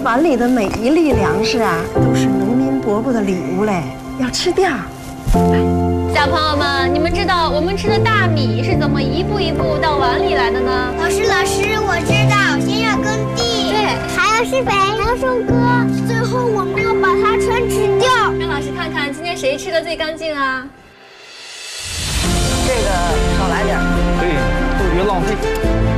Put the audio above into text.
碗里的每一粒粮食啊，都是农民伯伯的礼物嘞，要吃掉。 小朋友们，你们知道我们吃的大米是怎么一步一步到碗里来的呢？ 老师，我知道，先要耕地， 对， 还要施肥，还要收割，最后我们要把它全吃掉。 让老师看看今天谁吃的最干净啊？ 这个少来点， 对，都别浪费。